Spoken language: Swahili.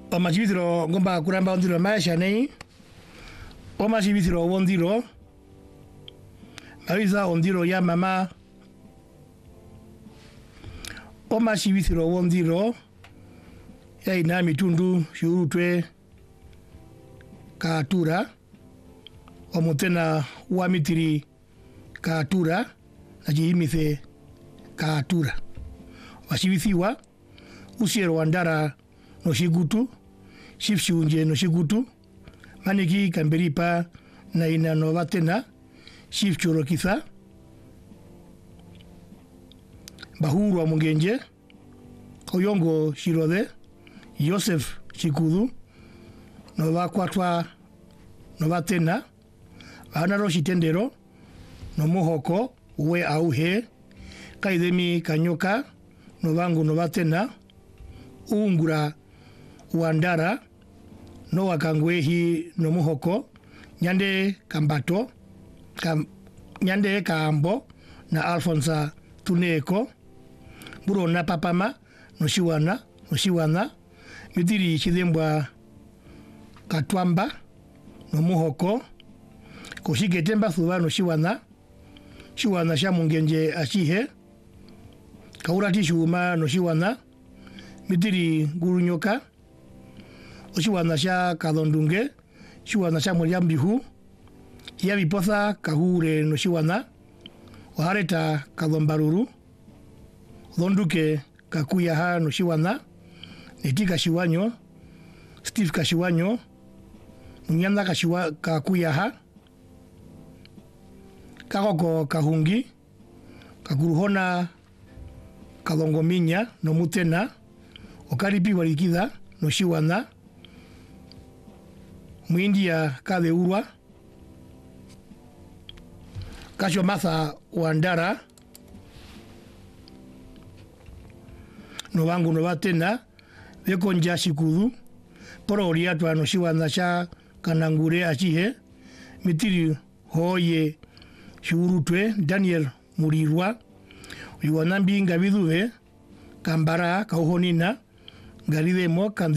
Omachibithiro ngomba kuramba ondiro maisha nei. Omachibithiro ondiro. Mawiza ondiro ya mama. Omachibithiro ondiro. Ya ina mitundu shiurutwe Kaatura. Omutena Wamitiri Kaatura. Na jihimithe Kaatura. Washibithiwa. Usiero wandara no shigutu. Shifshunje no shigutu. Maniki kamberipa na ina no watena. Shifchuro kitha. Bahuru wa Mungenje. Koyongo Shirode. Yosef Chikudu. No wakwatwa no watena. Wahanaro shitendero. No muhoko. Uwe auhe. Kaidemi Kanyoka. No wangu no watena. Ungura Wandara. No wakangwehi no muhoko. Nyande Kambato. Nyande Kaambo. Na Alfonsa Tuneko. Buro na papama. No shiwana. Mitiri chidembwa Katwamba. No muhoko. Koshike temba thuwa no shiwana. Shiwana sha Mungenje achihe. Kaurati shuma no shiwana. Mitiri Gurunyoka. Oshiwana sha Kadondunge. Shiwana sha Muriambihu. Yabiposa Kahure no shiwana. Ohareta Kadombaruru. Donduke Kakuyaha no shiwana. Netika Shiwanyo. Steve Kashiwanyo. Munyanda Kakuyaha. Kakoko Kahungi. Kakuruhona Kadongominya no mutena. Okaripi Warikida no shiwana. Muindia Kadeurwa. Kashomatha Wandara. No wangu no watena. Vekonja Shikudu. Poro oriatwa no shiwana sha Kanangure achihe. Mitiri hoye shiurutwe Daniel Murirwa. Uiwanambi ngavidhuve. Kambara Kauhonina. Galidemo